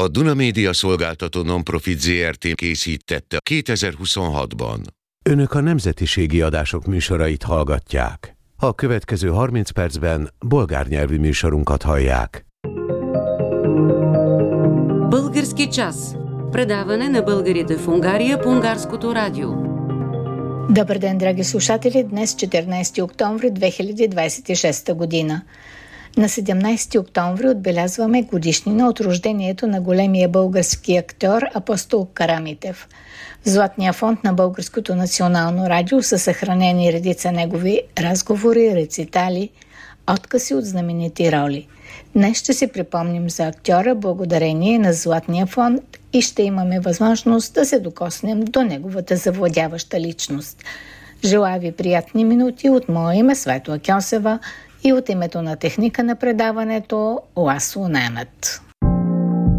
A Duna Média szolgáltató non-profit ZRT készítette 2026-ban. Önök a nemzetiségi adások műsorait hallgatják. A következő 30 percben bolgár nyelvű műsorunkat hallják. Български час. Предаване на българите в Унгария по Унгарското радио. Добър ден, драги слушатели! Днес 14 октомври 2026 година. На 17 октомври отбелязваме годишнина от рождението на големия български актьор Апостол Карамитев. В Златния фонд на Българското национално радио са съхранени редица негови разговори, рецитали, откъси от знаменити роли. Днес ще си припомним за актьора благодарение на Златния фонд и ще имаме възможност да се докоснем до неговата завладяваща личност. Желая ви приятни минути от мое име Светла Кьосева и от името на техника на предаването Ласло Немет.